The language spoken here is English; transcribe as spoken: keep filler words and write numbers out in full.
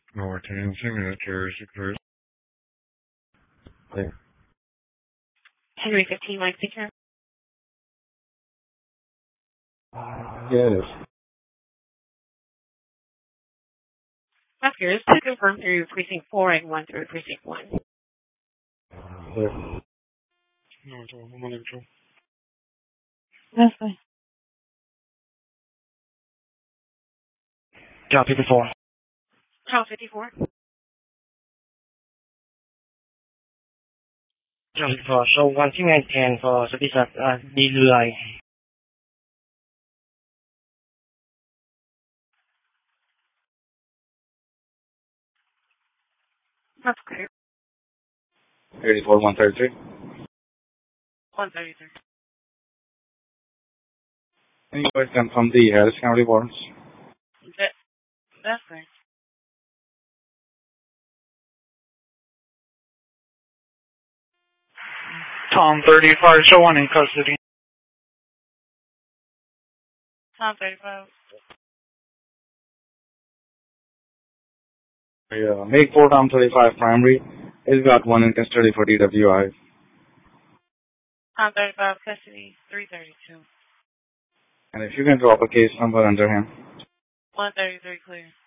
Norton signatures occurs. There. Henry fifteen, Mike Speaker. Yes. Oscar, to confirm through precinct four and one through precinct one. There. No, it's all one control. That's fine. Job fifty-four. Job fifty-four. Job fifty-four. So one thing I can for service at uh, delay. That's clear. thirty-four, one thirty-three. one thirty-three. Can you guys confirm the Harris County warrants? That, that's clear. Tom thirty-five, show one in custody. Tom thirty-five. Yeah, make four Tom thirty-five primary. He's got one in custody for D W I. Tom thirty-five, custody three thirty-two. And if you can drop a case number under him. one thirty-three clear.